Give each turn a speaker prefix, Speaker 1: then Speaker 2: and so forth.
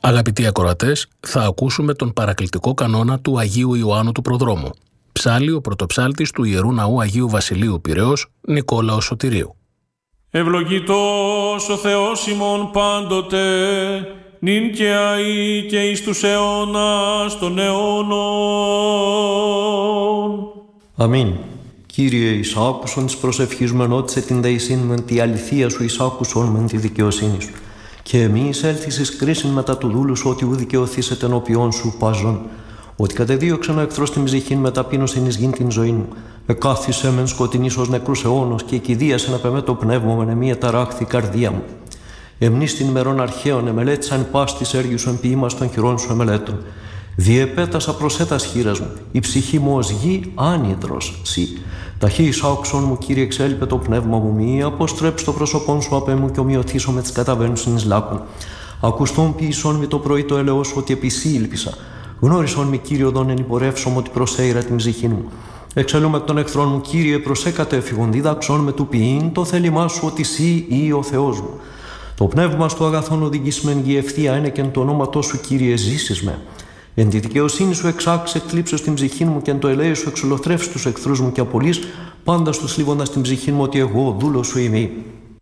Speaker 1: Αγαπητοί ακροατές, θα ακούσουμε τον παρακλητικό κανόνα του Αγίου Ιωάννου του Προδρόμου. Ψάλλει ο πρωτοψάλτης του Ιερού Ναού Αγίου Βασιλείου Πειραιώς, Νικόλαος Σωτηρίου.
Speaker 2: Ευλογητός ο Θεός ημών πάντοτε, νυν και αεί και εις τους αιώνας των αιώνων.
Speaker 3: Αμήν. Κύριε, εις άκουσον της προσευχής μου ενώτησε την δεησήν μεν τη αληθεία σου, εις άκουσον μεν τη δικαιοσύνη σου. Και εμείς έλθεις εις κρίσιν μετά του δούλου σου, ότι ου δικαιωθήσετε ενώπιόν σου πάζον. Ότι κατεδίωξεν ο εχθρός την ψυχήν με ταπείνωσιν εις γην την ζωή μου. Εκάθισε μεν σκοτεινής ως νεκρούς αιώνος και εκηδίασεν απ' εμέ το πνεύμα με μία ταράχθη καρδία μου. Εμνείς την ημερών αρχαίων εμελέτησαν πας της έργης σου εμποιήμας των χειρών σου εμελέτων. Διεπέτασα προσέτας χείρας μου, η ψυχή μου ως γη άνυδρος σύ. Ταχύ εις άκουσον μου, Κύριε, εξέλιπε το πνεύμα μου, μη αποστρέψει το πρόσωπόν σου απ' εμού και ομοιωθήσω με τις καταβαίνουσιν εις λάκων. Ακουστόν ποιησόν μη το πρωί το έλεος σου, ότι επί σύ ήλπισα. Γνώρισον μη, Κύριε, οδόν εν υπορεύσομαι ότι προσέειρα την ψυχήν μου. Εξελούμε εκ των εχθρών μου, Κύριε, προσέκατε εφηγον, δίδαξον με του ποιήν το θέλημά σου, ότι σύ ή ο Θεός μου. Το πνεύμα στο αγαθόν οδηγήσμεν γη ευθεία είναι και εν το ονόματό σου, Κύριε, ζήσεις με. Εν τη δικαιοσύνη σου εξάξε εκλείψω στην ψυχή μου και εν το ελέη σου εξολοθρεύσει τους εχθρούς μου και απολύς πάντα στους λίβοντας την ψυχή μου ότι εγώ δούλος σου είμαι.